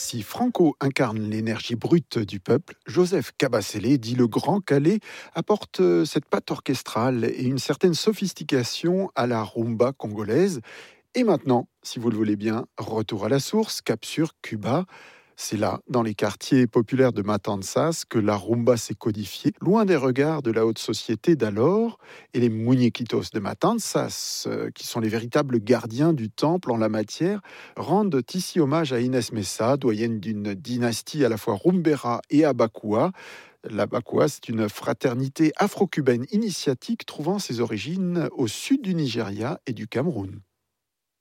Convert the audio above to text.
Si Franco incarne l'énergie brute du peuple, Joseph Kabasele, dit le Grand Calais, apporte cette patte orchestrale et une certaine sophistication à la rumba congolaise. Et maintenant, si vous le voulez bien, retour à la source, cap sur Cuba. C'est là, dans les quartiers populaires de Matanzas, que la rumba s'est codifiée, loin des regards de la haute société d'alors. Et les muñequitos de Matanzas, qui sont les véritables gardiens du temple en la matière, rendent ici hommage à Inès Messa, doyenne d'une dynastie à la fois rumbera et abakua. L'Abakwa, c'est une fraternité afro-cubaine initiatique trouvant ses origines au sud du Nigeria et du Cameroun.